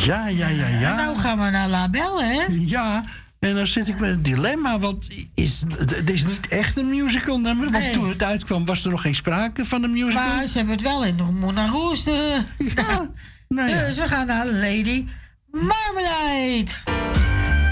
Ja. En nou gaan we naar La Belle, hè? Ja, en dan zit ik met een dilemma. Want het is niet echt een musical nummer. Want toen het uitkwam was er nog geen sprake van een musical. Maar ze hebben het wel in de Moulin Rouge. Ja, nou ja. Dus we gaan naar Lady Marmalade.